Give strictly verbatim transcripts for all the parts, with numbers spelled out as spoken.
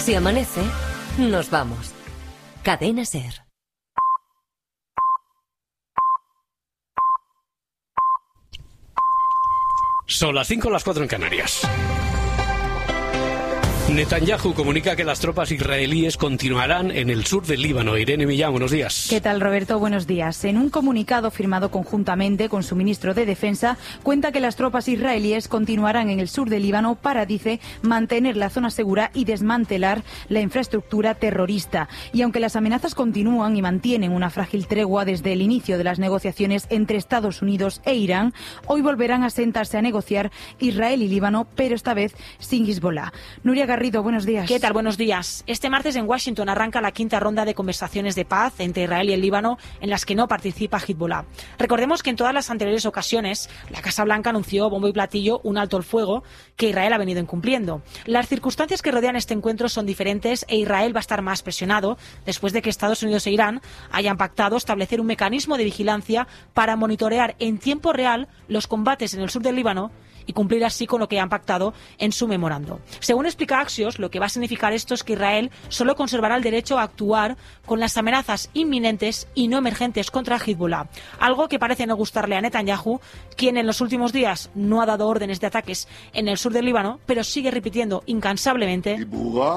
Si amanece, nos vamos. Cadena SER. Son las cinco, las cuatro en Canarias. Netanyahu comunica que las tropas israelíes continuarán en el sur del Líbano. Irene Millán, buenos días. ¿Qué tal, Roberto? Buenos días. En un comunicado firmado conjuntamente con su ministro de Defensa, cuenta que las tropas israelíes continuarán en el sur del Líbano para, dice, mantener la zona segura y desmantelar la infraestructura terrorista. Y aunque las amenazas continúan y mantienen una frágil tregua desde el inicio de las negociaciones entre Estados Unidos e Irán, hoy volverán a sentarse a negociar Israel y Líbano, pero esta vez sin Hezbollah. Nuria Garrido, buenos días. ¿Qué tal? Buenos días. Este martes en Washington arranca la quinta ronda de conversaciones de paz entre Israel y el Líbano, en las que no participa Hezbollah. Recordemos que en todas las anteriores ocasiones la Casa Blanca anunció bombo y platillo un alto el fuego que Israel ha venido incumpliendo. Las circunstancias que rodean este encuentro son diferentes e Israel va a estar más presionado después de que Estados Unidos e Irán hayan pactado establecer un mecanismo de vigilancia para monitorear en tiempo real los combates en el sur del Líbano y cumplir así con lo que han pactado en su memorando. Según explica Axios, lo que va a significar esto es que Israel solo conservará el derecho a actuar con las amenazas inminentes y no emergentes contra Hezbollah, algo que parece no gustarle a Netanyahu, quien en los últimos días no ha dado órdenes de ataques en el sur del Líbano, pero sigue repitiendo incansablemente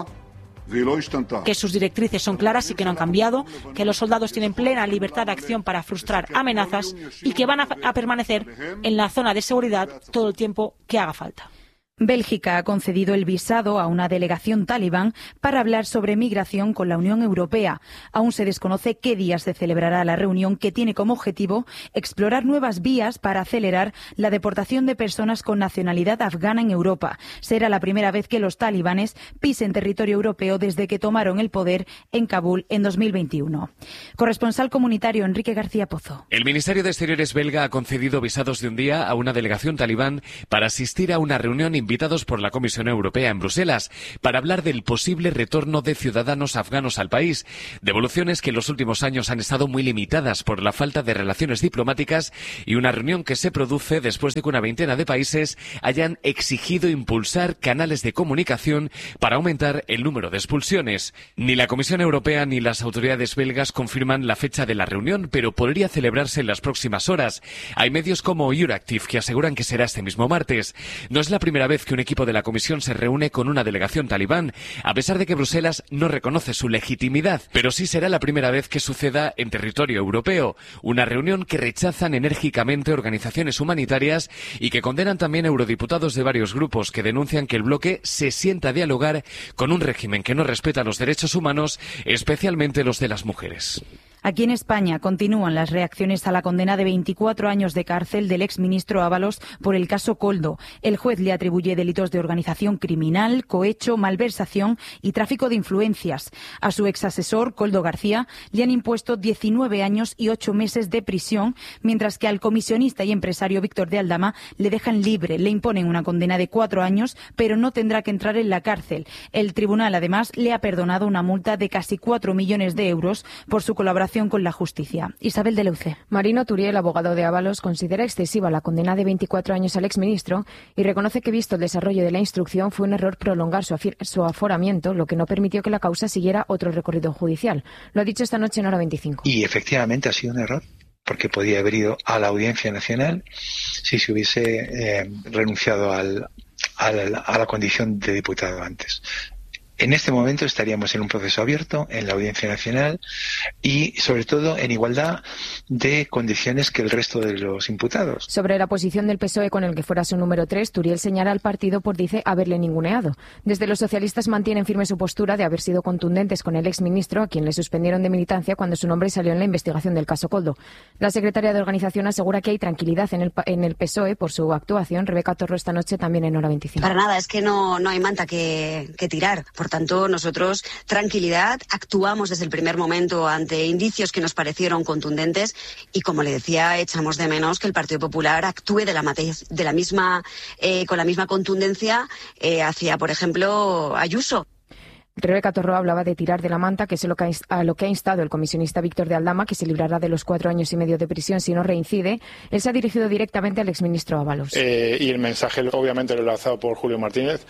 que sus directrices son claras y que no han cambiado, que los soldados tienen plena libertad de acción para frustrar amenazas y que van a, a permanecer en la zona de seguridad todo el tiempo que haga falta. Bélgica ha concedido el visado a una delegación talibán para hablar sobre migración con la Unión Europea. Aún se desconoce qué día se celebrará la reunión, que tiene como objetivo explorar nuevas vías para acelerar la deportación de personas con nacionalidad afgana en Europa. Será la primera vez que los talibanes pisen territorio europeo desde que tomaron el poder en Kabul en dos mil veintiuno. Corresponsal comunitario Enrique García Pozo. El Ministerio de Exteriores belga ha concedido visados de un día a una delegación talibán para asistir a una reunión invitados por la Comisión Europea en Bruselas para hablar del posible retorno de ciudadanos afganos al país, devoluciones que en los últimos años han estado muy limitadas por la falta de relaciones diplomáticas, y una reunión que se produce después de que una veintena de países hayan exigido impulsar canales de comunicación para aumentar el número de expulsiones. Ni la Comisión Europea ni las autoridades belgas confirman la fecha de la reunión, pero podría celebrarse en las próximas horas. Hay medios como Euractiv que aseguran que será este mismo martes. No es la primera vez que un equipo de la Comisión se reúne con una delegación talibán, a pesar de que Bruselas no reconoce su legitimidad, pero sí será la primera vez que suceda en territorio europeo, una reunión que rechazan enérgicamente organizaciones humanitarias y que condenan también eurodiputados de varios grupos que denuncian que el bloque se sienta a dialogar con un régimen que no respeta los derechos humanos, especialmente los de las mujeres. Aquí en España continúan las reacciones a la condena de veinticuatro años de cárcel del exministro Ábalos por el caso Koldo. El juez le atribuye delitos de organización criminal, cohecho, malversación y tráfico de influencias. A su exasesor, Koldo García, le han impuesto diecinueve años y ocho meses de prisión, mientras que al comisionista y empresario Víctor de Aldama le dejan libre. Le imponen una condena de cuatro años, pero no tendrá que entrar en la cárcel. El tribunal, además, le ha perdonado una multa de casi cuatro millones de euros por su colaboración con la justicia. Isabel de Leuce. Marino Turiel, abogado de Ábalos, considera excesiva la condena de veinticuatro años al exministro y reconoce que, visto el desarrollo de la instrucción, fue un error prolongar su, su aforamiento, lo que no permitió que la causa siguiera otro recorrido judicial. Lo ha dicho esta noche en Hora veinticinco. Y efectivamente ha sido un error, porque podía haber ido a la Audiencia Nacional si se hubiese eh, renunciado al, al, a la condición de diputado antes. En este momento estaríamos en un proceso abierto en la Audiencia Nacional y, sobre todo, en igualdad de condiciones que el resto de los imputados. Sobre la posición del P S O E con el que fuera su número tres, Turiel señala al partido por, dice, haberle ninguneado. Desde los socialistas mantienen firme su postura de haber sido contundentes con el exministro, a quien le suspendieron de militancia cuando su nombre salió en la investigación del caso Koldo. La secretaria de Organización asegura que hay tranquilidad en el, en el P S O E por su actuación. Rebeca Torro esta noche también en Hora veinticinco. Para nada, es que no, no hay manta que, que tirar. Por tanto, nosotros, tranquilidad, actuamos desde el primer momento ante indicios que nos parecieron contundentes y, como le decía, echamos de menos que el Partido Popular actúe de la, de la misma, eh, con la misma contundencia eh, hacia, por ejemplo, Ayuso. Rebeca Torro hablaba de tirar de la manta, que es lo que ha, a lo que ha instado el comisionista Víctor de Aldama, que se librará de los cuatro años y medio de prisión si no reincide. Él se ha dirigido directamente al exministro Ábalos. Eh, y el mensaje, obviamente, lo lanzado por Julio Martínez.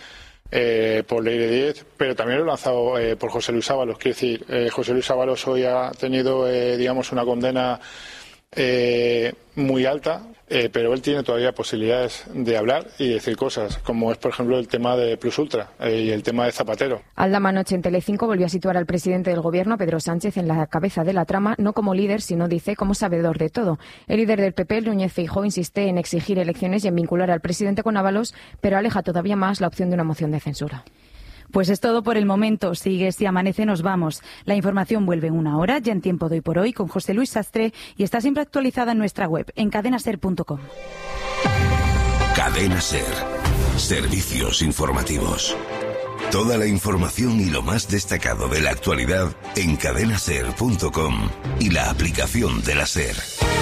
eh, por ley de diez, pero también lo he lanzado eh, por José Luis Ábalos. Quiero decir, eh, José Luis Ábalos hoy ha tenido, eh, digamos, una condena eh, muy alta, eh, pero él tiene todavía posibilidades de hablar y decir cosas, como es, por ejemplo, el tema de Plus Ultra eh, y el tema de Zapatero. Aldama anoche en Telecinco volvió a situar al presidente del Gobierno, Pedro Sánchez, en la cabeza de la trama, no como líder, sino, dice, como sabedor de todo. El líder del P P, Núñez Feijóo, insiste en exigir elecciones y en vincular al presidente con Ábalos, pero aleja todavía más la opción de una moción de censura. Pues es todo por el momento. Sigue Si Amanece, nos vamos. La información vuelve en una hora, ya en Tiempo de Hoy por Hoy, con José Luis Sastre, y está siempre actualizada en nuestra web, en cadena ser punto com. Cadena Ser. Servicios informativos. Toda la información y lo más destacado de la actualidad en cadena ser punto com y la aplicación de la SER.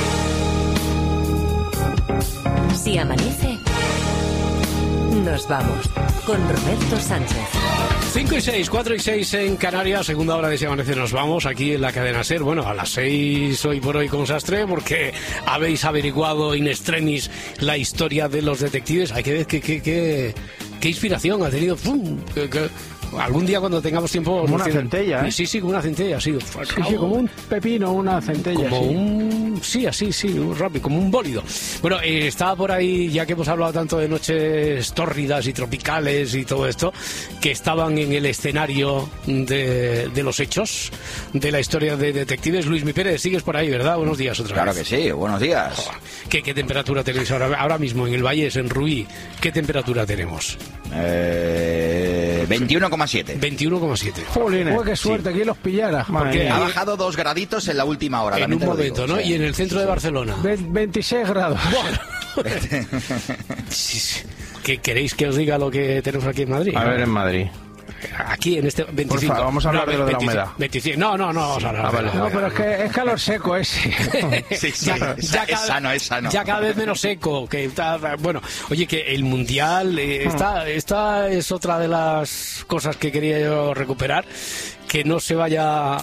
Si amanece, nos vamos con Roberto Sánchez. cinco y seis, cuatro y seis en Canarias, segunda hora de Si Amanece, nos vamos aquí en la cadena SER. Bueno, a las seis hoy por hoy con Sastre, porque habéis averiguado in extremis la historia de los detectives. Hay que ver qué qué qué qué inspiración ha tenido. ¡Pum! Que, que, algún día cuando tengamos tiempo... Como una centella, ¿eh? Sí, sí, como una centella, sí. Sí, sí, como un pepino, una centella. Como sí. un... Sí, así, sí, un rápido, como un bólido. Bueno, eh, estaba por ahí, ya que hemos hablado tanto de noches tórridas y tropicales y todo esto, que estaban en el escenario de, de los hechos, de la historia de detectives. Luis Mi Pérez, sigues por ahí, ¿verdad? Buenos días otra claro vez. Claro que sí, buenos días. Joder, ¿qué, ¿Qué temperatura tenéis ahora, ahora mismo en el Valles, en Ruí? ¿Qué temperatura tenemos? Eh, veintiuno coma siete. veintiuno coma siete. Jolines, qué suerte, sí. Que los pillara. Porque ha bajado dos graditos en la última hora. En un momento, digo, ¿no? Sí. Y en el centro de Barcelona. veintiséis grados. Bueno. ¿Qué queréis que os diga lo que tenemos aquí en Madrid? A ver, en Madrid. Aquí en este veinticinco. Por favor, vamos a hablar no, de lo de veinticinco, la humedad. veinticinco. No, no, no vamos a hablar. Ah, vale. No, pero es que es calor seco ese. Sí, sí, ya, es, ya es cada, sano, es sano. Ya cada vez menos seco. Que está, bueno, oye, que el Mundial, eh, esta, esta es otra de las cosas que quería yo recuperar. Que no se vaya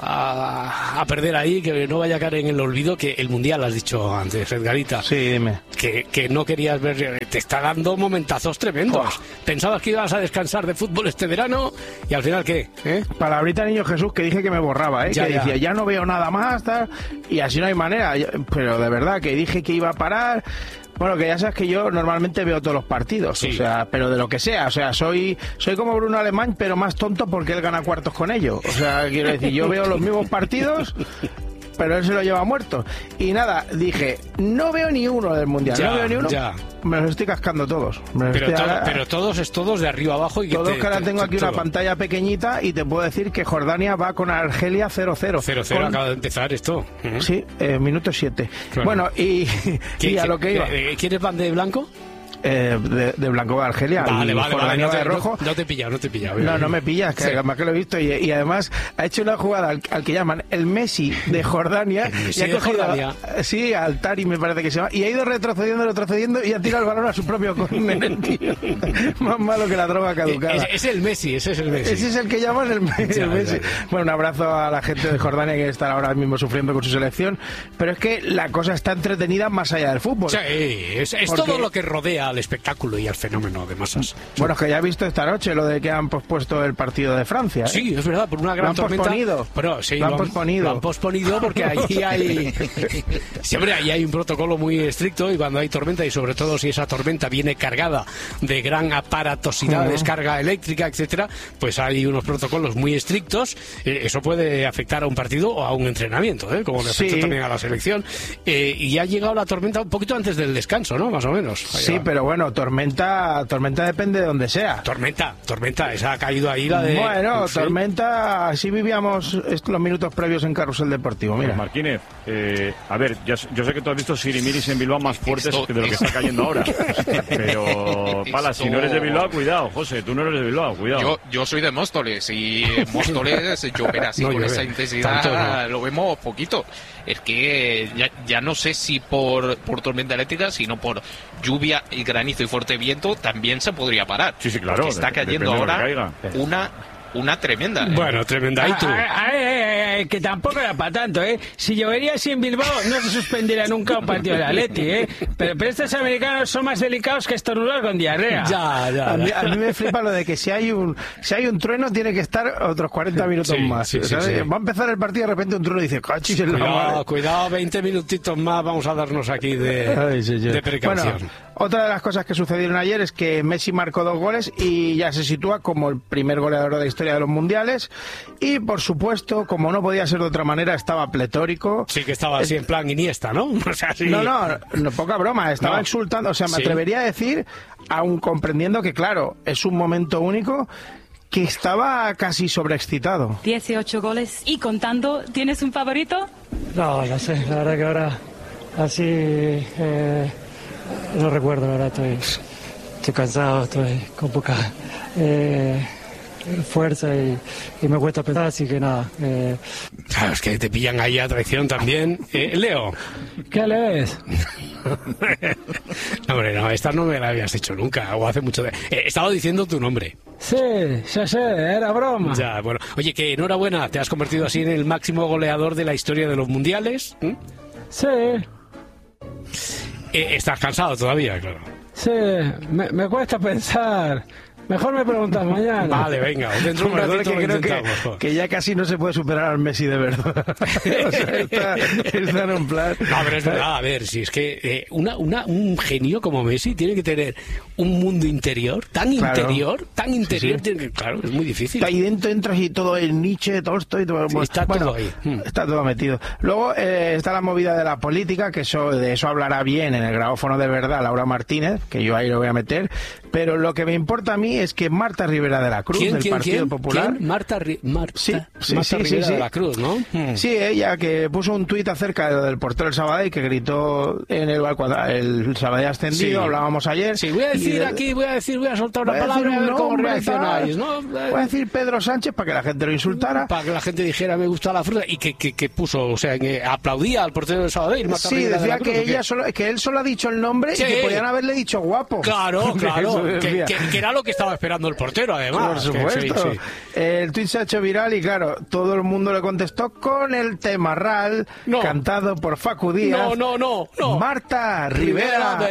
a, a perder ahí, que no vaya a caer en el olvido, que el Mundial, has dicho antes, Edgarita. Sí, dime. Que, que no querías ver, te está dando momentazos tremendos. Oh. Pensabas que ibas a descansar de fútbol este verano y al final, ¿qué? ¿Eh? Palabrita Niño Jesús que dije que me borraba, ¿eh? Ya, que ya. Decía, ya no veo nada más, tal, y así no hay manera. Pero de verdad, que dije que iba a parar. Bueno, que ya sabes que yo normalmente veo todos los partidos, sí. O sea, pero de lo que sea, o sea, soy soy como Bruno Alemán, pero más tonto porque él gana cuartos con ello. O sea, quiero decir, yo veo los mismos partidos, pero él se lo lleva muerto. Y nada, dije, no veo ni uno del Mundial, ya, no veo ni uno. Ya. Me los estoy cascando todos. Pero, estoy todo, ahora... pero todos es todos de arriba abajo. Y que todos te, que ahora te, tengo te, aquí todo. Una pantalla pequeñita y te puedo decir que Jordania va con Argelia cero cero. cero cero con... acaba de empezar esto. Uh-huh. Sí, eh, minuto siete. Claro. Bueno, y, y a lo que iba. ¿Quiénes van de blanco? Eh, de, de blanco de Argelia. Vale, vale, vale, no te, de rojo. No, no te he pillado, no te he pillado. No, no me pillas, que sí. Además que lo he visto. Y, y además ha hecho una jugada al, al que llaman el Messi de Jordania. El Messi y ha de cogido, Jordania. Sí, al Tari me parece que se llama. Y ha ido retrocediendo, retrocediendo y ha tirado el balón a su propio córner, tío. Más malo que la droga caducada. Es, es el Messi, ese es el Messi. Ese es el que llaman el, el ya, Messi. Ya, ya. Bueno, un abrazo a la gente de Jordania que está ahora mismo sufriendo con su selección. Pero es que la cosa está entretenida más allá del fútbol. Sí, es, es porque... todo lo que rodea al espectáculo y al fenómeno de masas. Bueno, es que ya he visto esta noche lo de que han pospuesto el partido de Francia, ¿eh? Sí, es verdad, por una gran lo han tormenta. Posponido. Pero, sí, lo han lo, posponido. Lo han posponido porque allí hay... Siempre ahí hay un protocolo muy estricto y cuando hay tormenta, y sobre todo si esa tormenta viene cargada de gran aparatosidad, uh-huh. descarga eléctrica, etcétera, pues hay unos protocolos muy estrictos. Eh, eso puede afectar a un partido o a un entrenamiento, ¿eh? Como le afecta sí. también a la selección. Eh, y ha llegado la tormenta un poquito antes del descanso, ¿no? Más o menos. Sí, pero bueno, tormenta tormenta depende de donde sea. Tormenta, tormenta, esa ha caído ahí la de... Bueno, sí. Tormenta, así vivíamos los minutos previos en Carrusel Deportivo, mira. Pues Marquínez, eh, a ver, yo, yo sé que tú has visto sirimiris en Bilbao más fuertes esto, que de lo que está cayendo ahora. Pero, Pala, esto... si no eres de Bilbao, cuidado, José, tú no eres de Bilbao, cuidado. Yo, yo soy de Móstoles y en Móstoles llover así no, con llover. Esa intensidad no. Lo vemos poquito. Es que ya, ya no sé si por, por tormenta eléctrica, sino por lluvia y granizo y fuerte viento también se podría parar. Sí, sí, claro. Porque está cayendo ahora una una tremenda. ¿eh? Bueno, tremenda. ¿Y tú? Ay, ay, ay, eh, que tampoco era para tanto, ¿eh? Si llovería así en Bilbao, no se suspendería nunca un partido de Atleti, ¿eh? Pero, pero estos americanos son más delicados que estornudar con diarrea. Ya, ya. A mí, a mí me flipa lo de que si hay un si hay un trueno, tiene que estar otros cuarenta minutos sí, más. Sí, sí, sí. Va a empezar el partido y de repente un trueno dice, cachis en la Cuidado, madre. cuidado, veinte minutitos más vamos a darnos aquí de, Ay, sí, sí. de precaución. Bueno, otra de las cosas que sucedieron ayer es que Messi marcó dos goles y ya se sitúa como el primer goleador de la historia de los mundiales. Y, por supuesto, como no podía ser de otra manera, estaba pletórico. Sí, que estaba así en plan Iniesta, ¿no? O sea, sí. No, no, no, poca broma, estaba no. exultando. O sea, me sí. atrevería a decir, aun comprendiendo que, claro, es un momento único, que estaba casi sobreexcitado. dieciocho goles y contando. ¿Tienes un favorito? No, no sé, la verdad que ahora así eh, no recuerdo, la verdad, estoy, estoy cansado, estoy con poca eh, fuerza y, y me cuesta pensar, así que nada. Eh. Claro, es que te pillan ahí a traición también. Eh, Leo. ¿Qué lees? No, hombre, no, esta no me la habías hecho nunca, o hace mucho de... Eh, he estado diciendo tu nombre. Sí, ya sé, era broma. Ya, bueno. Oye, que enhorabuena, te has convertido así en el máximo goleador de la historia de los mundiales. ¿Mm? Sí. Eh, ¿Estás cansado todavía? Claro. Sí, me, me cuesta pensar. Mejor me preguntas mañana. Vale, venga, dentro de un ratito que lo creo que, que ya casi no se puede superar al Messi de verdad. O sea, está, está en un plan... No, pero es verdad, a ver, si es que eh, una, una, un genio como Messi tiene que tener un mundo interior, tan claro. interior, tan interior, sí, sí. Que, claro, es muy difícil. Ahí dentro entras y todo el Nietzsche, Tolstoy, todo, sí, está bueno, todo ahí. Hmm. Está todo metido. Luego eh, está la movida de la política, que eso de eso hablará bien en el grabófono de verdad Laura Martínez, que yo ahí lo voy a meter, pero lo que me importa a mí es que Marta Rivera de la Cruz, ¿Quién, del quién, Partido quién? Popular. ¿Quién? Marta, Ri Marta, sí, sí, Marta sí, Rivera sí, de la Cruz, ¿no? Hmm. Sí, ella que puso un tuit acerca del portero del Sabadell que gritó en el balcón, el Sabadell ascendido, sí. Hablábamos ayer. Sí, voy a decir de... aquí, voy a decir, voy a soltar una palabra a ver cómo reaccionáis, ¿no? Voy a decir Pedro Sánchez para que la gente lo insultara. Para que la gente dijera me gusta la fruta y que, que, que puso, o sea, que aplaudía al portero del Sabadell. Marta sí, Rivera decía de la Cruz, que, ella solo, que él solo ha dicho el nombre sí. y que podían haberle dicho guapo. Claro, claro, que, que, que era lo que estaba esperando el portero, además. Por supuesto. Sí, sí. El tuit se ha hecho viral y claro, todo el mundo le contestó con el tema Ral, no. cantado por Facu Díaz. No, no, no, no. Marta Rivera. Rivera